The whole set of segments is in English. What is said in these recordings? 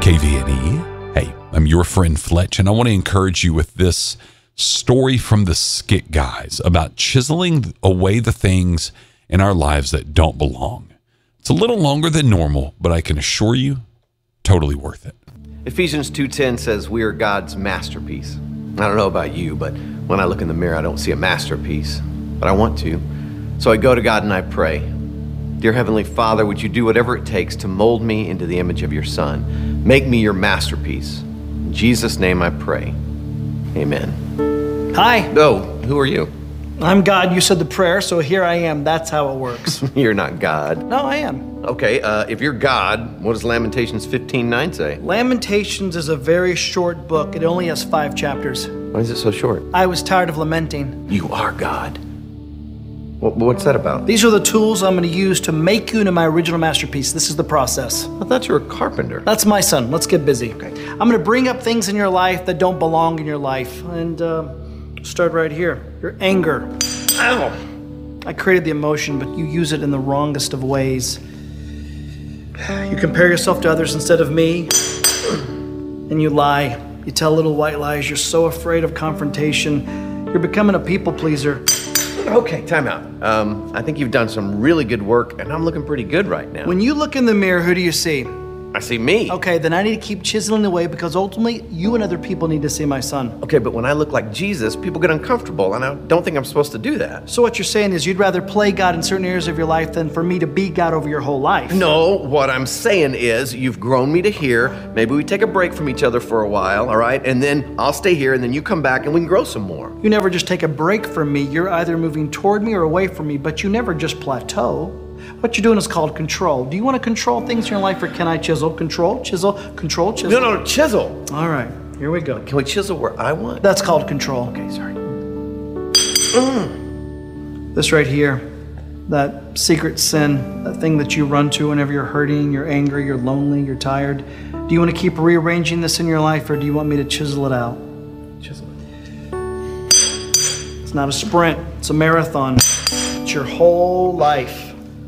KVNE. Hey, I'm your friend Fletch, and I want to encourage you with this story from the Skit Guys about chiseling away the things in our lives that don't belong. It's a little longer than normal, but I can assure you, totally worth it. Ephesians 2:10 says we are God's masterpiece. I don't know about you, but when I look in the mirror, I don't see a masterpiece, but I want to. So I go to God and I pray. Dear Heavenly Father, would you do whatever it takes to mold me into the image of your Son? Make me your masterpiece. In Jesus' name I pray. Amen. Hi. Oh, who are you? I'm God. You said the prayer, so here I am. That's how it works. You're not God. No, I am. Okay, if you're God, what does Lamentations 15:9 say? Lamentations is a very short book. It only has 5 chapters. Why is it so short? I was tired of lamenting. You are God. What's that about? These are the tools I'm going to use to make you into my original masterpiece. This is the process. I thought you were a carpenter. That's my son. Let's get busy. Okay. I'm going to bring up things in your life that don't belong in your life. And start right here. Your anger. Ow! I created the emotion, but you use it in the wrongest of ways. You compare yourself to others instead of me, and you lie. You tell little white lies. You're so afraid of confrontation. You're becoming a people pleaser. Okay, time out. I think you've done some really good work, and I'm looking pretty good right now. When you look in the mirror, who do you see? I see me. Okay, then I need to keep chiseling away because ultimately you and other people need to see my son. Okay, but when I look like Jesus, people get uncomfortable, and I don't think I'm supposed to do that. So what you're saying is you'd rather play God in certain areas of your life than for me to be God over your whole life. No, what I'm saying is you've grown me to here. Maybe we take a break from each other for a while, all right? And then I'll stay here, and then you come back, and we can grow some more. You never just take a break from me. You're either moving toward me or away from me, but you never just plateau. What you're doing is called control. Do you want to control things in your life, or can I chisel? Control, chisel, control, chisel. No, chisel. All right, here we go. Can we chisel where I want? That's called control. Okay, sorry. This right here, that secret sin, that thing that you run to whenever you're hurting, you're angry, you're lonely, you're tired. Do you want to keep rearranging this in your life, or do you want me to chisel it out? Chisel it. It's not a sprint, it's a marathon. It's your whole life.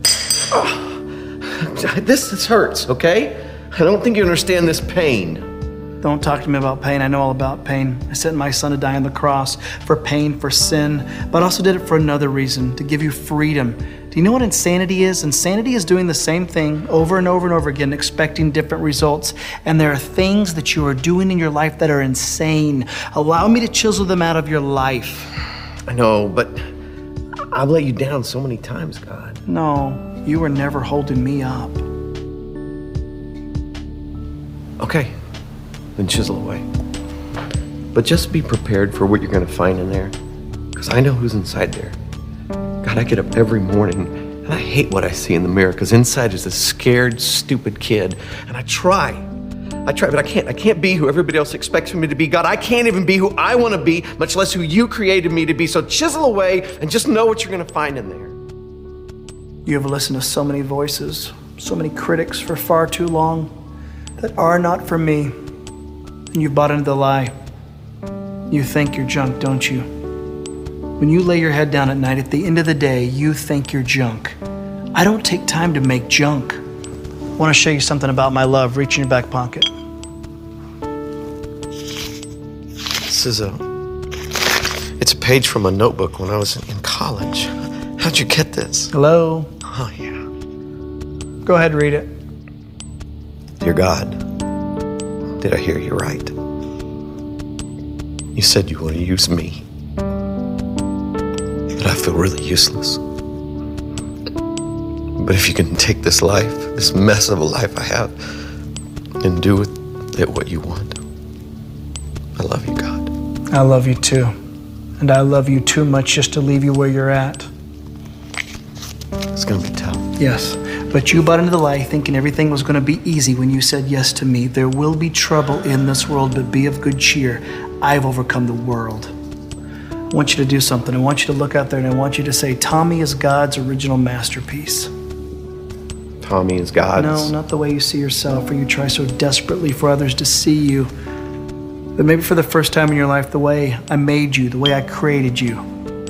This hurts, okay? I don't think you understand this pain. Don't talk to me about pain. I know all about pain. I sent my son to die on the cross for pain, for sin, but I also did it for another reason, to give you freedom. Do you know what insanity is? Insanity is doing the same thing over and over and over again, expecting different results. And there are things that you are doing in your life that are insane. Allow me to chisel them out of your life. I know, but I've let you down so many times, God. No, you were never holding me up. Okay, then chisel away. But just be prepared for what you're going to find in there, because I know who's inside there. God, I get up every morning, and I hate what I see in the mirror, because inside is this scared, stupid kid, and I try, but I can't be who everybody else expects me to be. God, I can't even be who I want to be, much less who you created me to be. So chisel away and just know what you're going to find in there. You have listened to so many voices, so many critics for far too long that are not for me, and you've bought into the lie. You think you're junk, don't you? When you lay your head down at night, at the end of the day, you think you're junk. I don't take time to make junk. I want to show you something about my love. Reach in your back pocket. It's a page from a notebook when I was in college. How'd you get this? Hello? Oh, yeah. Go ahead, read it. Dear God, did I hear you right? You said you want to use me, but I feel really useless. But if you can take this life, this mess of a life I have, and do with it what you want, I love you, God. I love you too. And I love you too much just to leave you where you're at. It's gonna be tough. Yes, but you bought into the lie thinking everything was going to be easy when you said yes to me. There will be trouble in this world, but be of good cheer. I've overcome the world. I want you to do something. I want you to look out there and I want you to say, Tommy is God's original masterpiece. Tommy is God's? No, not the way you see yourself, or you try so desperately for others to see you. But maybe for the first time in your life, the way I made you, the way I created you.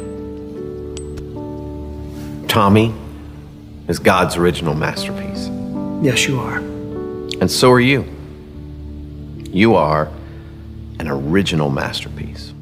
Tommy is God's original masterpiece. Yes, you are. And so are you. You are an original masterpiece.